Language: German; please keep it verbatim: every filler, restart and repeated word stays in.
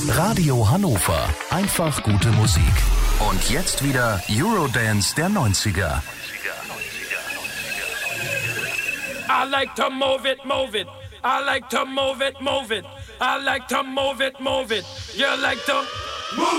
Radio Hannover. Einfach gute Musik. Und jetzt wieder Eurodance der neunziger. I like to move it, move it. I like to move it, move it. I like to move it, move it. You like to move